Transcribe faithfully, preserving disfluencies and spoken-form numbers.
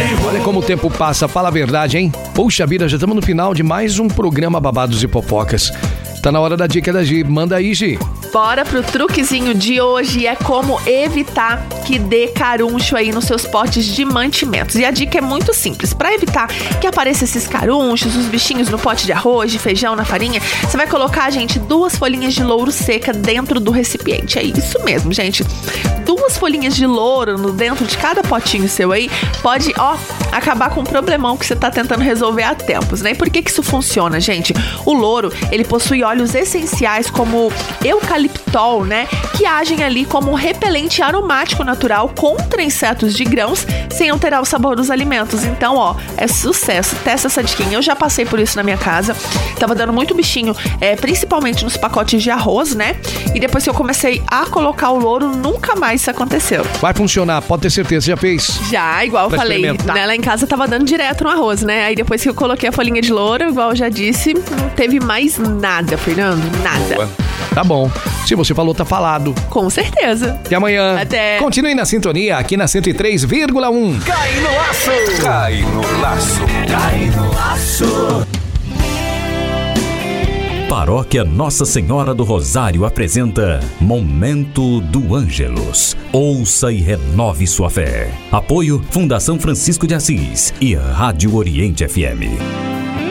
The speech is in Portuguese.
Olha como o tempo passa, fala a verdade, hein? Poxa vida, já estamos no final de mais um programa Babados e Fofocas. Tá na hora da dica da Gi. Manda aí, Gi. Bora pro truquezinho de hoje, é como evitar que dê caruncho aí nos seus potes de mantimentos. E a dica é muito simples. Para evitar que apareçam esses carunchos, os bichinhos no pote de arroz, de feijão, na farinha, você vai colocar, gente, duas folhinhas de louro seca dentro do recipiente. É isso mesmo, gente. Duas folhinhas de louro no dentro de cada potinho seu aí pode, ó, acabar com um problemão que você tá tentando resolver há tempos, né? E por que que isso funciona, gente? O louro, ele possui óleos essenciais como eucaliptol, né? Que agem ali como um repelente aromático natural contra insetos de grãos sem alterar o sabor dos alimentos. Então, ó, é sucesso. Testa essa diquinha. Eu já passei por isso na minha casa. Tava dando muito bichinho, é, principalmente nos pacotes de arroz, né? E depois que eu comecei a colocar o louro, nunca mais isso aconteceu. Vai funcionar, pode ter certeza. Já fez? Já, igual pra eu falei, né, lá em casa tava dando direto no arroz, né? Aí depois que eu coloquei a folhinha de louro, igual eu já disse, não teve mais nada, Fernando, nada. Boa. Tá bom. Se você falou, tá falado. Com certeza. Até amanhã. Até. Continue na sintonia aqui na cento e três vírgula um. Cai no laço. Cai no laço. Cai no laço. Paróquia Nossa Senhora do Rosário apresenta Momento do Ângelus. Ouça e renove sua fé. Apoio Fundação Francisco de Assis e Rádio Oriente F M.